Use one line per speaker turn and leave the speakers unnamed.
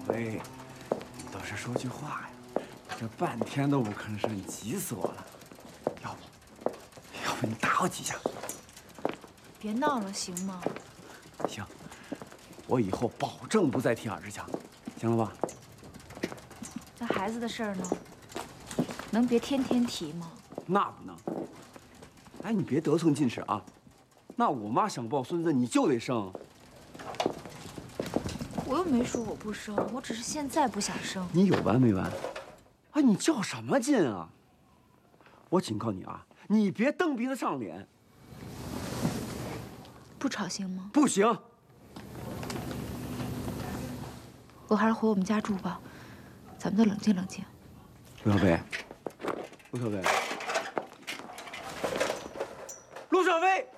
飞，你倒是说句话呀！这半天都不吭声，急死我了。要不你打我几下？
别闹了，行吗？
行，我以后保证不再提尔之强，行了吧？
那孩子的事儿呢？能别天天提吗？
那不能。哎，你别得寸进尺啊！那我妈想抱孙子，你就得生。
我又没说我不生，我只是现在不想生。
你有完没完？啊，你较什么劲啊？我警告你啊，你别蹬鼻子上脸。
不吵行吗？
不行。
我还是回我们家住吧，咱们都冷静冷静。
陆小飞，陆小飞，陆小飞。